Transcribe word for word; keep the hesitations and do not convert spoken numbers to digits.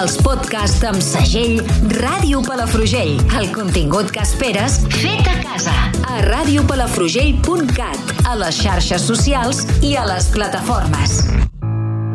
els podcasts amb segell Ràdio Palafrugell. El contingut que esperes, fet a casa. A radiopalafrugell punt cat, a les xarxes socials i a les plataformes.